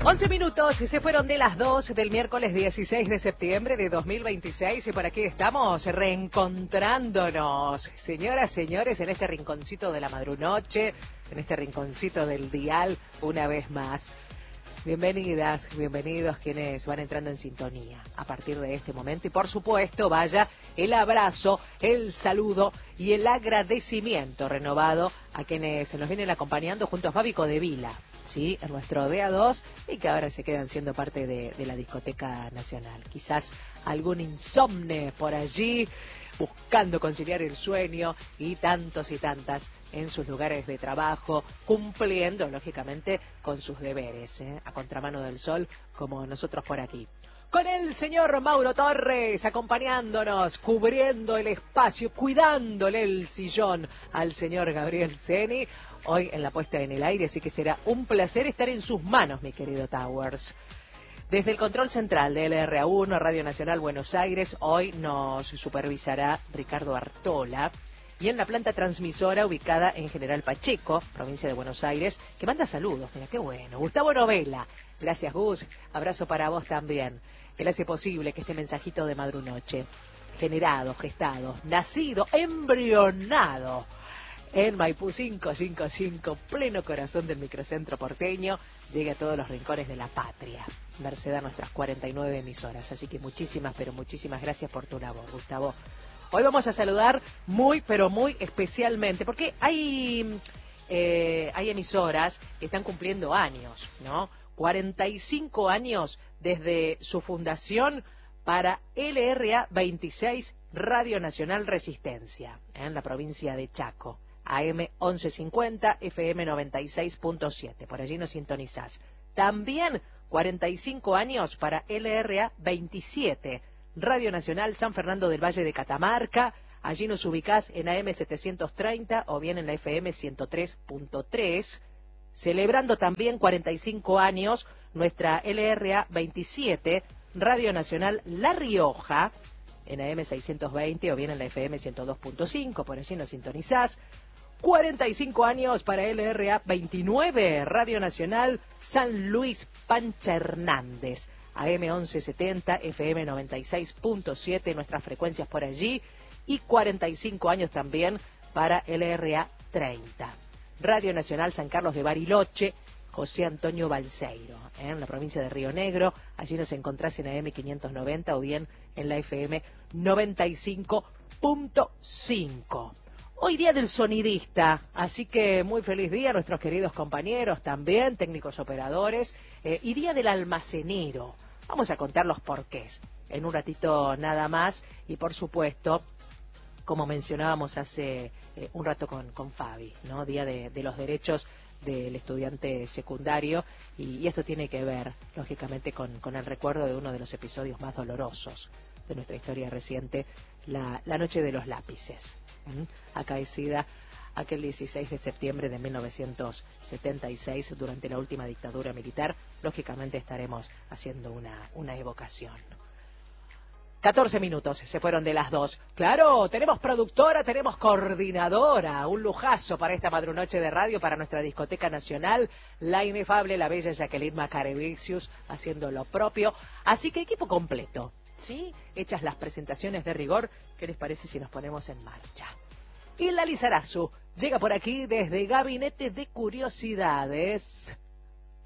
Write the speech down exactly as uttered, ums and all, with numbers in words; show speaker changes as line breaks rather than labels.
once minutos y se fueron de las dos del miércoles dieciséis de septiembre de dos mil veintiséis y por aquí estamos reencontrándonos, señoras, señores, en este rinconcito de la madrunoche, en este rinconcito del dial, una vez más. Bienvenidas, bienvenidos quienes van entrando en sintonía a partir de este momento y por supuesto vaya el abrazo, el saludo y el agradecimiento renovado a quienes nos vienen acompañando junto a Fabi Codevila, ¿sí? En nuestro D A dos y que ahora se quedan siendo parte de, de la Discoteca Nacional. Quizás algún insomne por allí buscando conciliar el sueño y tantos y tantas en sus lugares de trabajo, cumpliendo lógicamente con sus deberes, ¿eh? A contramano del sol, como nosotros por aquí. Con el señor Mauro Torres acompañándonos, cubriendo el espacio, cuidándole el sillón al señor Gabriel Ceni, hoy en la puesta en el aire, así que será un placer estar en sus manos, mi querido Towers. Desde el control central de L R A uno, Radio Nacional Buenos Aires, hoy nos supervisará Ricardo Artola. Y en la planta transmisora ubicada en General Pacheco, provincia de Buenos Aires, que manda saludos, mira qué bueno. Gustavo Novela, gracias Gus, abrazo para vos también. Él hace posible que este mensajito de madrunoche, generado, gestado, nacido, embrionado en Maipú quinientos cincuenta y cinco, pleno corazón del microcentro porteño, llegue a todos los rincones de la patria, merced a nuestras cuarenta y nueve emisoras. Así que muchísimas, pero muchísimas gracias por tu labor, Gustavo. Hoy vamos a saludar muy, pero muy especialmente, porque hay, eh, hay emisoras que están cumpliendo años, ¿no? cuarenta y cinco años desde su fundación para L R A veintiséis, Radio Nacional Resistencia, ¿eh? En la provincia de Chaco. A M once cincuenta, F M noventa y seis punto siete, por allí nos sintonizás. También cuarenta y cinco años para L R A veintisiete, Radio Nacional San Fernando del Valle de Catamarca, allí nos ubicás en A M setecientos treinta o bien en la F M ciento tres punto tres, celebrando también cuarenta y cinco años nuestra L R A veintisiete, Radio Nacional La Rioja, en A M seiscientos veinte o bien en la F M ciento dos punto cinco, por allí nos sintonizás. cuarenta y cinco años para L R A veintinueve, Radio Nacional San Luis Pancha Hernández, A M once setenta, F M noventa y seis punto siete, nuestras frecuencias por allí, y cuarenta y cinco años también para L R A treinta, Radio Nacional San Carlos de Bariloche, José Antonio Balseiro, ¿eh? En la provincia de Río Negro, allí nos encontrás en A M quinientos noventa o bien en la F M noventa y cinco punto cinco. Hoy día del sonidista, así que muy feliz día a nuestros queridos compañeros también, técnicos operadores, eh, y día del almacenero. Vamos a contar los porqués en un ratito nada más y por supuesto, como mencionábamos hace eh, un rato con, con Fabi, ¿no? Día de, de los derechos del estudiante secundario y, y esto tiene que ver, lógicamente, con, con el recuerdo de uno de los episodios más dolorosos de nuestra historia reciente, la, la Noche de los Lápices, ¿eh? Acaecida aquel dieciséis de septiembre de mil novecientos setenta y seis durante la última dictadura militar. Lógicamente estaremos haciendo una, una evocación. catorce minutos, se fueron de las dos. Claro, tenemos productora, tenemos coordinadora, un lujazo para esta madrunoche de radio, para nuestra Discoteca Nacional, la inefable, la bella Jacqueline Macarevicius, haciendo lo propio. Así que equipo completo, ¿sí? Hechas las presentaciones de rigor, ¿qué les parece si nos ponemos en marcha? Hilda Lizarazu llega por aquí desde Gabinete de Curiosidades.